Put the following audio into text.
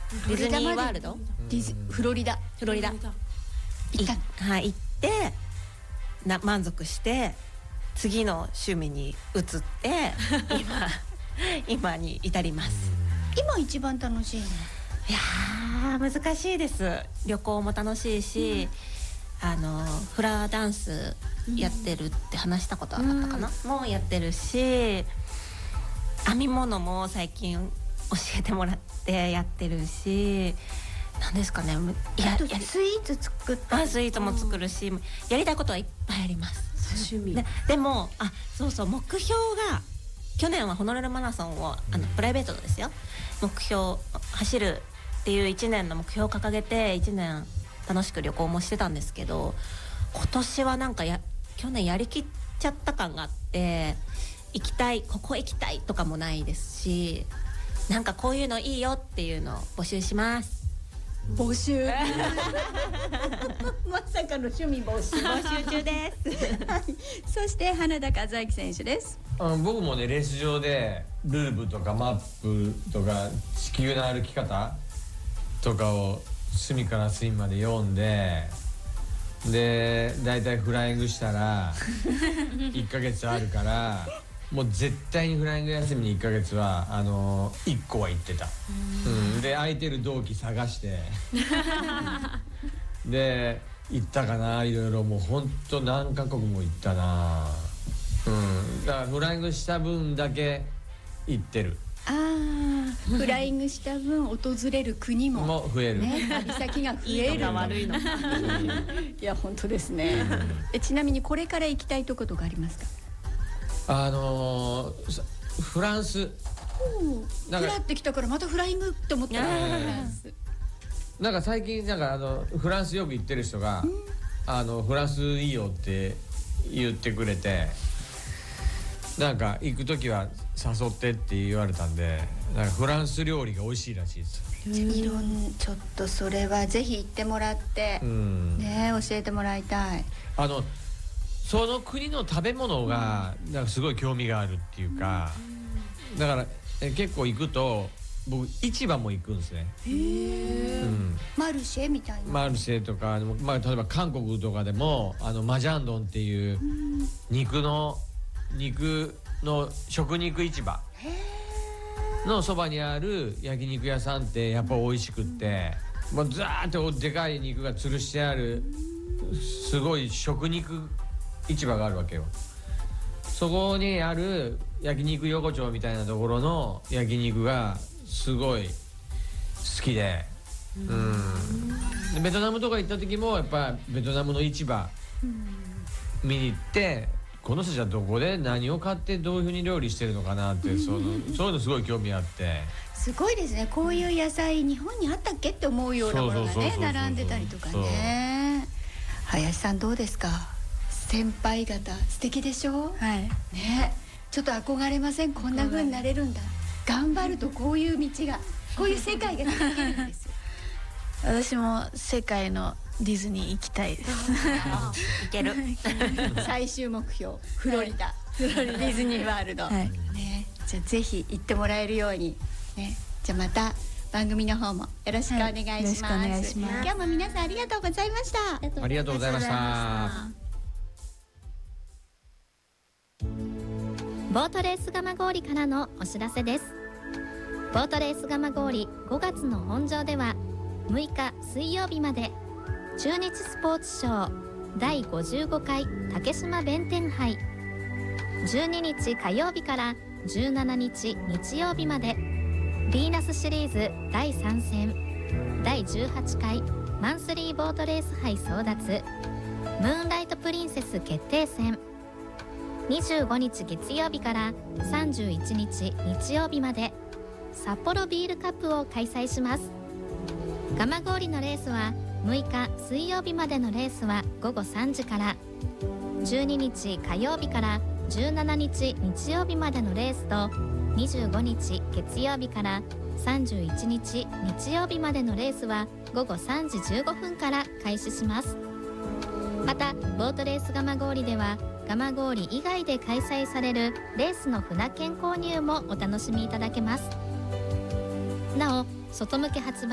ディズニーワールド、 フロリダ行った、はい、行って満足して次の趣味に移って今に至ります。 今一番楽しいの？ いやー難しいです。旅行も楽しいし、フラダンスやってるって話したことあったかな、もうやってるし、編み物も最近教えてもらってやってるし、なんですかね、 スイーツ作ったスイーツも作るし、やりたいことはいっぱいあります。 趣味でもそうそう、目標が去年はホノルルマラソンをプライベートですよ、目標走るっていう1年の目標を掲げて1年楽しく旅行もしてたんですけど、今年はなんか去年やりきっちゃった感があって、行きたい、ここ行きたいとかもないですし、なんかこういうのいいよっていうのを募集します。 募集まさかの趣味募集中です、 はい、そして花田和明選手です。 僕もねレース場でルーブとかマップとか地球の歩き方とかを隅から隅まで読んで、でだいたいフライングしたら1ヶ月あるからもう絶対にフライング休みに1ヶ月は1個は行ってた。で空いてる同期探してで行ったかな、いろいろもうほんと何カ国も行ったな。だからフライングした分だけ行ってる。 フライングした分訪れる国も増える、 旅先が増える。 いいのか悪いのかいや本当ですね。ちなみにこれから行きたいとことかありますか？ フランス。 フラってきたからまたフライングって思ったらフランス。 なんか最近フランスよく行ってる人がフランスいいよって言ってくれて、なんか行く時は誘ってって言われたんで、なんかフランス料理が美味しいらしいです。 ちょっとそれはぜひ行ってもらってね、教えてもらいたい。 その国の食べ物がなんかすごい興味があるっていうか、だから結構行くと僕市場も行くんですね。 マルシェみたいな。 マルシェとか、例えば韓国とかでもマジャンドンっていう肉の食肉市場のそばにある焼肉屋さんってやっぱ美味しくって、もうザーッとでかい肉が吊るしてあるすごい食肉市場があるわけよ。そこにある焼肉横丁みたいなところの焼肉がすごい好きで、でベトナムとか行った時もやっぱベトナムの市場見に行って、この人たちはどこで何を買ってどういうふうに料理してるのかなって、そういうのすごい興味あって。 すごいですね。こういう野菜日本にあったっけって思うようなものがね並んでたりとかね。林さんどうですか？先輩方素敵でしょ？ はいね、ちょっと憧れません？こんな風になれるんだ、頑張るとこういう道が、こういう世界ができるんですよ。 私も世界のディズニー行きたいです。 いける最終目標フロリダ、ディズニーワールド、ね、じゃあぜひ行ってもらえるようにね。じゃあまた番組の方もよろしくお願いします。今日も皆さんありがとうございました。 ありがとうございました。 ボートレース蒲郡からのお知らせです。ボートレース蒲郡5月の本場では6日水曜日まで中日スポーツ賞第55回竹島弁天杯、12日火曜日から17日日曜日までヴィーナスシリーズ第3戦第18回マンスリーボートレース杯争奪ムーンライトプリンセス決定戦、25日月曜日から31日日曜日まで札幌ビールカップを開催します。蒲郡のレースは6日水曜日までのレースは午後3時から、12日火曜日から17日日曜日までのレースと25日月曜日から31日日曜日までのレースは午後3時15分から開始します。またボートレース蒲郡では蒲郡以外で開催されるレースの船券購入もお楽しみいただけます。なお外向け発売